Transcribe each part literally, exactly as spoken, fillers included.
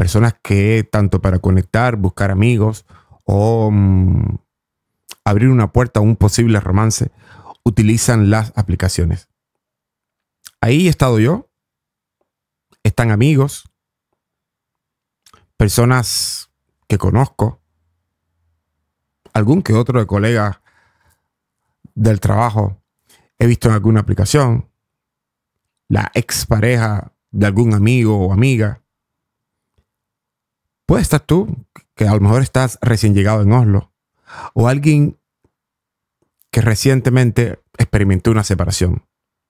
personas que tanto para conectar, buscar amigos o um, abrir una puerta a un posible romance, utilizan las aplicaciones. Ahí he estado yo. Están amigos, personas que conozco, algún que otro de colegas del trabajo he visto en alguna aplicación, la expareja de algún amigo o amiga. Puede estar tú, que a lo mejor estás recién llegado en Oslo, o alguien que recientemente experimentó una separación.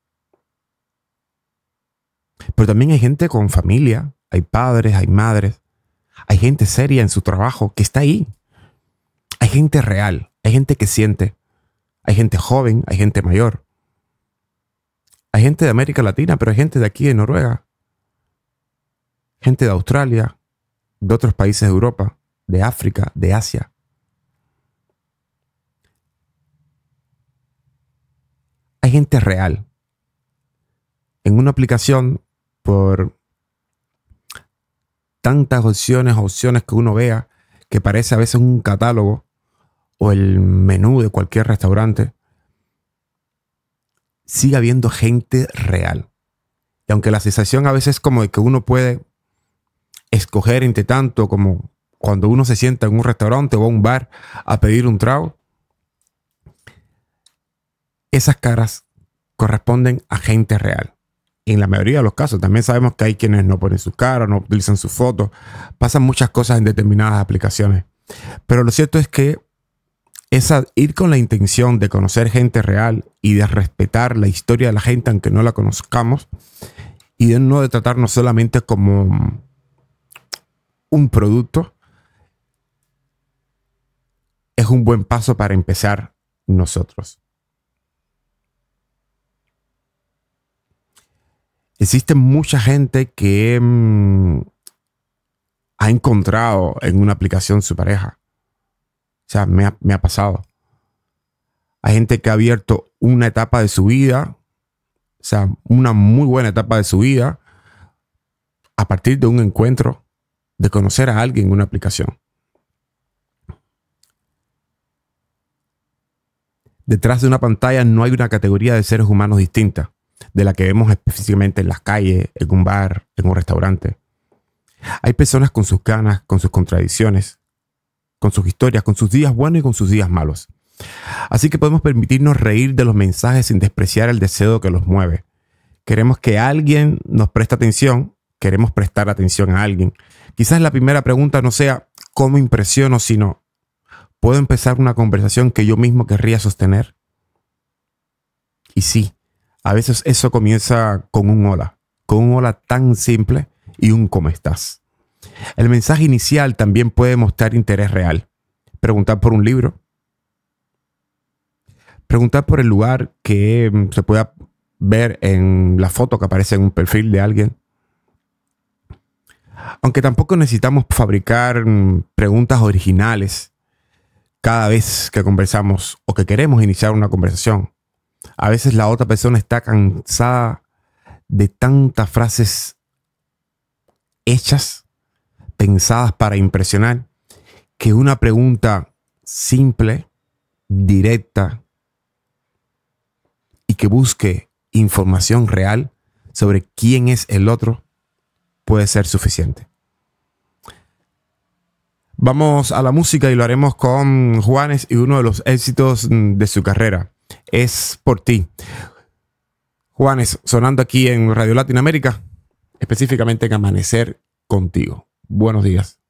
Pero también hay gente con familia, hay padres, hay madres, hay gente seria en su trabajo que está ahí. Hay gente real, hay gente que siente, hay gente joven, hay gente mayor. Hay gente de América Latina, pero hay gente de aquí de Noruega, gente de Australia, de otros países de Europa, de África, de Asia. Hay gente real. En una aplicación, por tantas opciones, opciones que uno vea, que parece a veces un catálogo o el menú de cualquier restaurante, sigue habiendo gente real. Y aunque la sensación a veces es como de que uno puede escoger entre tanto, como cuando uno se sienta en un restaurante o a un bar a pedir un trago, esas caras corresponden a gente real. En la mayoría de los casos también sabemos que hay quienes no ponen su cara, no utilizan sus fotos, pasan muchas cosas en determinadas aplicaciones. Pero lo cierto es que esa, ir con la intención de conocer gente real y de respetar la historia de la gente aunque no la conozcamos, y de no de tratarnos solamente como un producto, es un buen paso para empezar nosotros. Existe mucha gente que mmm, ha encontrado en una aplicación su pareja. O sea, me ha, me ha pasado. Hay gente que ha abierto una etapa de su vida, o sea, una muy buena etapa de su vida, a partir de un encuentro, de conocer a alguien en una aplicación. Detrás de una pantalla no hay una categoría de seres humanos distinta de la que vemos específicamente en las calles, en un bar, en un restaurante. Hay personas con sus ganas, con sus contradicciones, con sus historias, con sus días buenos y con sus días malos. Así que podemos permitirnos reír de los mensajes sin despreciar el deseo que los mueve. Queremos que alguien nos preste atención, queremos prestar atención a alguien. Quizás la primera pregunta no sea ¿cómo impresiono?, sino ¿puedo empezar una conversación que yo mismo querría sostener? Y sí, a veces eso comienza con un hola, con un hola tan simple y un ¿cómo estás? El mensaje inicial también puede mostrar interés real. Preguntar por un libro. Preguntar por el lugar que se pueda ver en la foto que aparece en un perfil de alguien. Aunque tampoco necesitamos fabricar preguntas originales cada vez que conversamos o que queremos iniciar una conversación. A veces la otra persona está cansada de tantas frases hechas, pensadas para impresionar, que una pregunta simple, directa y que busque información real sobre quién es el otro puede ser suficiente. Vamos a la música y lo haremos con Juanes y uno de los éxitos de su carrera. Es por ti. Juanes, sonando aquí en Radio Latinoamérica, específicamente en Amanecer Contigo. Buenos días.